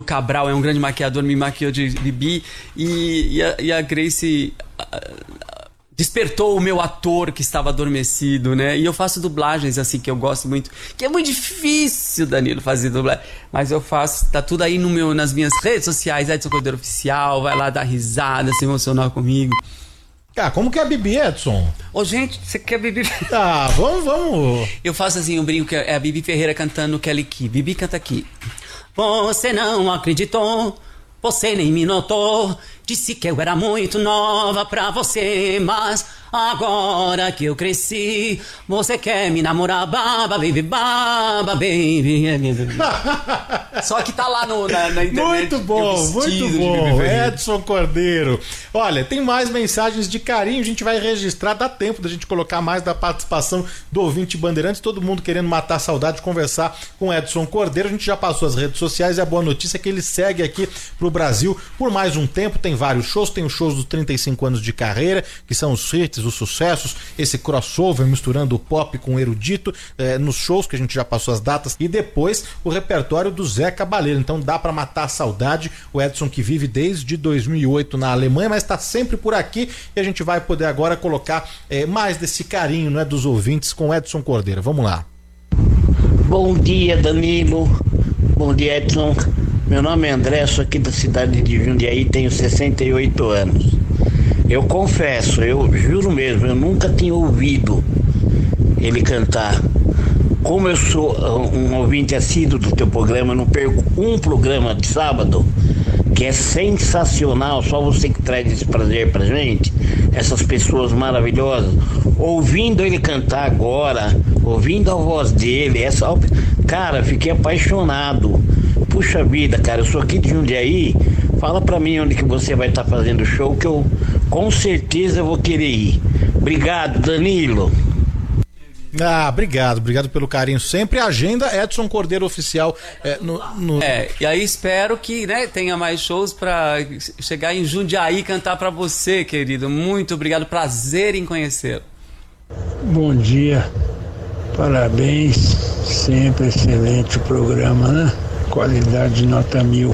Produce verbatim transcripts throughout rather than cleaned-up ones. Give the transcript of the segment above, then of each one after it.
Cabral é um grande maquiador, me maquiou de Bibi, e, e, a, e a Grace despertou o meu ator que estava adormecido, né? E eu faço dublagens, assim, que eu gosto muito, que é muito difícil, Danilo, fazer dublagem, mas eu faço, tá tudo aí no meu, nas minhas redes sociais, Edson Cordeiro Oficial, vai lá dar risada, se emocionar comigo. Ah, como que é a Bibi, Edson? Ô, gente, você quer Bibi? Ah, vamos, vamos. Eu faço assim, um brinco, que é a Bibi Ferreira cantando Kelly Key. Bibi canta aqui. Você não acreditou, você nem me notou, disse que eu era muito nova pra você, mas agora que eu cresci, você quer me namorar, baba, baby, baba, baby. Só que tá lá no, na, na internet. Muito bom, muito bom. Edson Cordeiro. Olha, tem mais mensagens de carinho, a gente vai registrar, dá tempo da gente colocar mais da participação do ouvinte Bandeirantes, todo mundo querendo matar a saudade, conversar com Edson Cordeiro. A gente já passou as redes sociais e a boa notícia é que ele segue aqui pro Brasil por mais um tempo, tem vários shows, tem os shows dos trinta e cinco anos de carreira, que são os hits, os sucessos, esse crossover misturando o pop com o erudito, eh, nos shows que a gente já passou as datas, e depois o repertório do Zé Cabaleiro. Então dá pra matar a saudade. O Edson, que vive desde dois mil e oito na Alemanha, mas tá sempre por aqui, e a gente vai poder agora colocar eh, mais desse carinho, né, dos ouvintes com Edson Cordeiro. Vamos lá. Bom dia, Danilo. Bom dia, Edson. Meu nome é André, sou aqui da cidade de Jundiaí, tenho sessenta e oito anos. Eu confesso, eu juro mesmo, eu nunca tinha ouvido ele cantar. Como eu sou um ouvinte assíduo do teu programa, eu não perco um programa de sábado, que é sensacional, só você que traz esse prazer pra gente, essas pessoas maravilhosas. Ouvindo ele cantar agora, ouvindo a voz dele, essa... cara, fiquei apaixonado. Puxa vida, cara, eu sou aqui de Jundiaí, fala pra mim onde que você vai estar tá fazendo show, que eu com certeza vou querer ir. Obrigado, Danilo. Ah, obrigado, obrigado pelo carinho sempre. Agenda Edson Cordeiro Oficial é, no, no... é, e aí espero que, né, tenha mais shows pra chegar em Jundiaí e cantar pra você, querido. Muito obrigado, prazer em conhecê-lo. Bom dia, parabéns, sempre excelente o programa, né? Qualidade nota mil.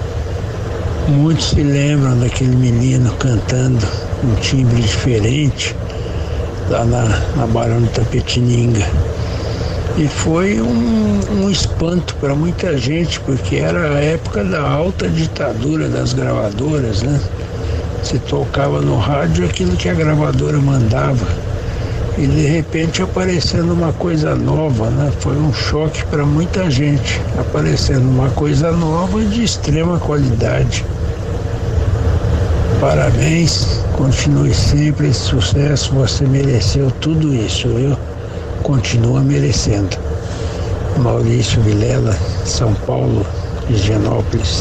Muitos se lembram daquele menino cantando um timbre diferente lá na, na Barão de Tapetininga. E foi um, um espanto para muita gente, porque era a época da alta ditadura das gravadoras, né? Você tocava no rádio aquilo que a gravadora mandava. E de repente aparecendo uma coisa nova, né? Foi um choque para muita gente. Aparecendo uma coisa nova de extrema qualidade. Parabéns, continue sempre esse sucesso, você mereceu tudo isso, viu? Continua merecendo. Maurício Vilela, São Paulo, Higienópolis.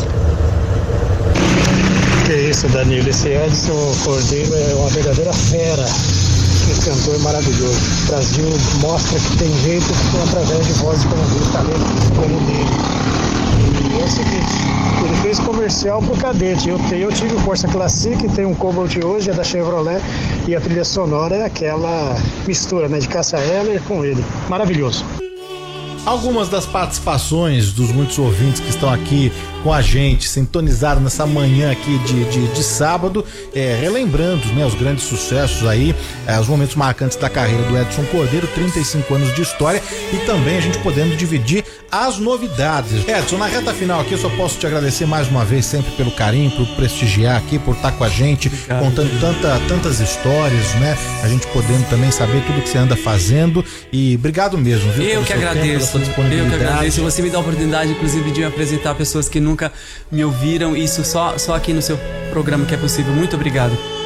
Que isso, Danilo, esse Edson Cordeiro é uma verdadeira fera, que cantor maravilhoso. O Brasil mostra que tem jeito através de vozes como dele, talento como dele. E é o seguinte, ele fez comercial pro Cadete. Eu, eu tive o Corsa Classic, tem um Cobalt hoje, é da Chevrolet, e a trilha sonora é aquela mistura, né, de Cássia Eller com ele. Maravilhoso. Algumas das participações dos muitos ouvintes que estão aqui com a gente, sintonizados nessa manhã aqui de, de, de sábado, é, relembrando, né, os grandes sucessos aí, é, os momentos marcantes da carreira do Edson Cordeiro, trinta e cinco anos de história, e também a gente podendo dividir as novidades. Edson, na reta final aqui eu só posso te agradecer mais uma vez sempre pelo carinho, por prestigiar aqui, por estar com a gente, obrigado, contando tanta, tantas histórias, né, a gente podendo também saber tudo que você anda fazendo, e obrigado mesmo, viu? Eu que agradeço. Eu que agradeço. Você me dá a oportunidade, inclusive, de me apresentar pessoas que nunca me ouviram. Isso só, só aqui no seu programa que é possível. Muito obrigado.